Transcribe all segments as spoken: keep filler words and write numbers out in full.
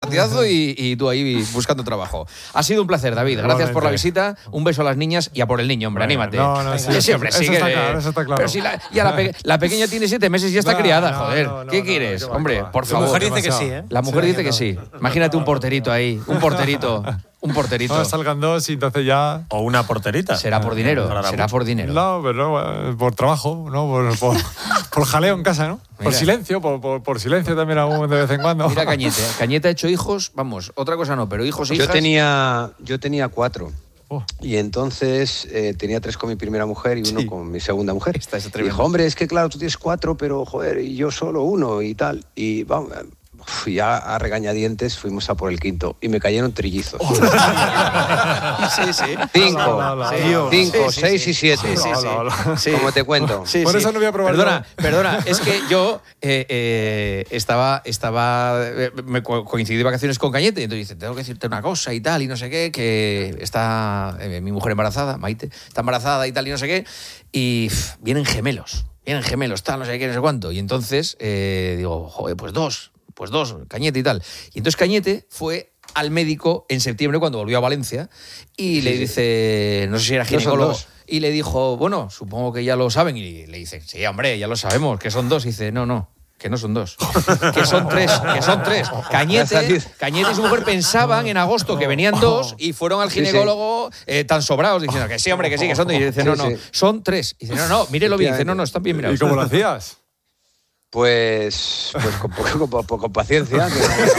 partidazo y, y tú ahí buscando trabajo. Ha sido un placer, David. Gracias por la visita. Un beso a las niñas y a por el niño, hombre. Bueno, anímate. No, no, sí, sí, hombre, eso, sí eso que, está claro, eso está claro. Pero si la, ya la, pe, la pequeña tiene siete meses y ya está no, criada, no, joder. No, no, ¿Qué no, quieres? No, hombre, por favor. La mujer dice que sí, ¿eh? La mujer sí, dice que sí. Imagínate un porterito ahí. Un porterito. Un porterito. No, salgan dos y entonces ya... O una porterita. Será por dinero. Será por dinero. No, pero no, por trabajo, ¿no? Por, por, por jaleo en casa, ¿no? Mira. Por silencio, por, por, por silencio también aún de vez en cuando. Mira Cañete. Cañete ha hecho hijos, vamos, otra cosa no, pero hijos e hijas... Yo tenía, yo tenía cuatro. Oh. Y entonces eh, tenía tres con mi primera mujer y uno sí. con mi segunda mujer. Esta es y dijo, hombre, es que claro, tú tienes cuatro, pero joder, y yo solo uno y tal. Y vamos... Uf, ya a regañadientes fuimos a por el quinto y me cayeron trillizos. Oh. sí, sí. Cinco, la, la, la, sí, cinco, sí, seis sí, sí. y siete. Sí, sí, sí. La, la, la. Sí. Como te cuento. Sí, por sí. eso no voy a probar. Perdona, perdona. Es que yo eh, eh, estaba, estaba, eh, me coincidí de vacaciones con Cañete y entonces dice, tengo que decirte una cosa y tal y no sé qué, que está eh, mi mujer embarazada, Maite, está embarazada y tal y no sé qué, y pff, vienen gemelos, vienen gemelos, tal, no sé qué, no sé cuánto. Y entonces eh, digo, joder, pues dos. Pues dos, Cañete y tal. Y entonces Cañete fue al médico en septiembre cuando volvió a Valencia y sí, le dice, no sé si era ginecólogo, no y le dijo, bueno, supongo que ya lo saben. Y le dice, sí, hombre, ya lo sabemos, que son dos. Y dice, no, no, que no son dos, que son tres, que son tres. Cañete, Cañete y su mujer pensaban en agosto que venían dos y fueron al ginecólogo eh, tan sobrados diciendo que sí, hombre, que sí, que son dos. Y dice, no, no, son tres. Y dice, no, no, mírelo bien. Dice, no, no, están bien mirados. ¿Y cómo lo hacías? Pues, pues con, con, con, con paciencia.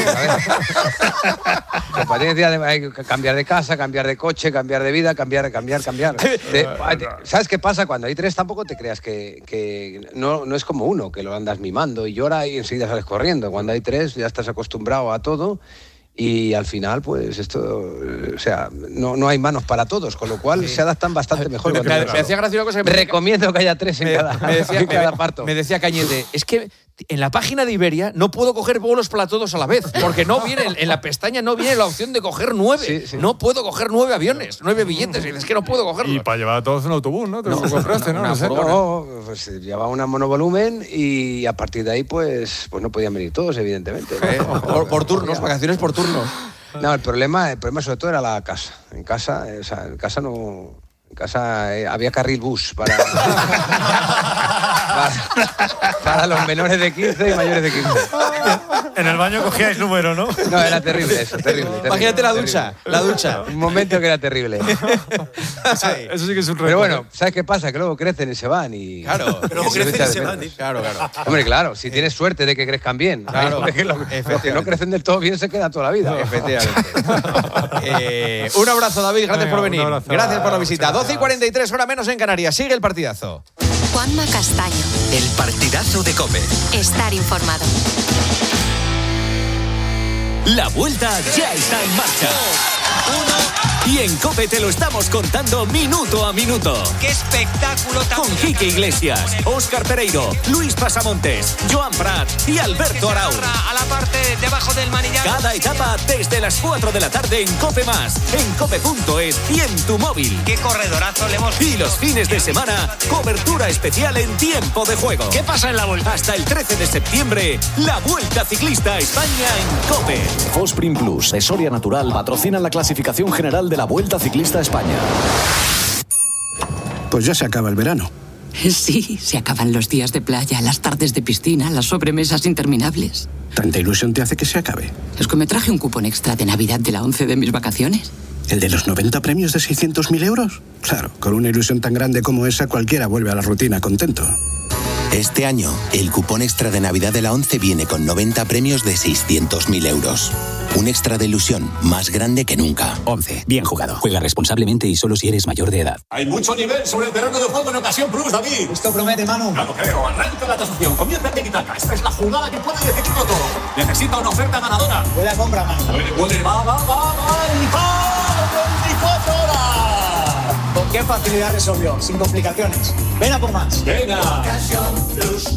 Con paciencia, hay que cambiar de casa, cambiar de coche, cambiar de vida, cambiar, cambiar, cambiar. De, ¿Sabes qué pasa? Cuando hay tres tampoco te creas que, que no, no es como uno, que lo andas mimando y llora y enseguida sales corriendo. Cuando hay tres ya estás acostumbrado a todo. Y al final, pues esto, o sea, no, no hay manos para todos, con lo cual sí. se adaptan bastante mejor. Me, me, me decía gracia una cosa que me recomiendo decía, que haya tres en me, cada, me decía, en cada me, parto. Me decía Cañete, es que en la página de Iberia no puedo coger vuelos para todos a la vez, porque no viene, en la pestaña no viene la opción de coger nueve. Sí, sí. No puedo coger nueve aviones, nueve billetes, es que no puedo cogerlos. Y para llevar a todos en autobús, ¿no? Te no, lo compraste, ¿no? No, no, sé. no pues llevaba una monovolumen y a partir de ahí, pues, pues no podían venir todos, evidentemente. ¿no? Eh, por, por turnos, vacaciones por turnos. No, el problema, el problema sobre todo era la casa. En casa, o sea, en casa no... En casa eh, había carril bus para, para, para los menores de quince y mayores de quince. En el baño cogíais número, ¿no? No, era terrible eso, terrible. terrible Imagínate la terrible. ducha, la ducha. Un momento que era terrible. Eso, eso sí que es un reto. Pero bueno, ¿sabes qué pasa? Que luego crecen y se van y... Claro, pero luego crecen y se van. Claro, claro. Hombre, claro, si tienes suerte de que crezcan bien. Claro, los que, los que no crecen del todo bien se quedan toda la vida. Efectivamente. eh, un abrazo, David, gracias Venga, por venir. Abrazo, gracias por la muchas visita. gracias. doce y cuarenta y tres, hora menos en Canarias. Sigue el partidazo. Juanma Castaño. El partidazo de COPE. Estar informado. La vuelta ya está en marcha. Y en COPE te lo estamos contando minuto a minuto. ¡Qué espectáculo tan... Con Quique Iglesias, Óscar Pereiro, Luis Pasamontes, Joan Prat y Alberto Arau. A la parte debajo del manillar. Cada etapa desde las cuatro de la tarde en COPE Más, en cope punto es y en tu móvil. ¡Qué corredorazo le hemos... Y los fines de semana, cobertura especial en tiempo de juego. ¿Qué pasa en la vuelta? Hasta el trece de septiembre, la Vuelta Ciclista a España en COPE. Fosprin Plus de Soria Natural patrocinan la clasificación general de la Vuelta Ciclista a España. Pues ya se acaba el verano. Sí, se acaban los días de playa, las tardes de piscina, las sobremesas interminables. ¿Tanta ilusión te hace que se acabe? Es que me traje un cupón extra de Navidad de la once de mis vacaciones. ¿El de los noventa premios de seiscientos mil euros? Claro, con una ilusión tan grande como esa, cualquiera vuelve a la rutina contento. Este año, el cupón extra de Navidad de la once viene con noventa premios de seiscientos mil euros. Un extra de ilusión más grande que nunca. once. Bien jugado. Juega responsablemente y solo si eres mayor de edad. Hay mucho nivel sobre el terreno de juego en Ocasión Plus, David. Esto promete, Manu. Ya lo creo. Arranca la tasación. Comienza el tiki-taka. Esta es la jugada que puede decidirlo todo. Necesita una oferta ganadora. Buena compra, Manu. Puede, puede. Va, va, va, va. Y va. veinticuatro horas. ¿Con qué facilidad resolvió? Sin complicaciones. Ven a por más. Venga. Ocasión Plus.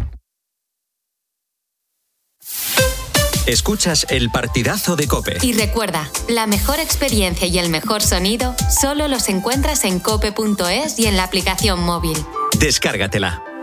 Escuchas el partidazo de COPE. Y recuerda, la mejor experiencia y el mejor sonido solo los encuentras en cope punto es y en la aplicación móvil. Descárgatela.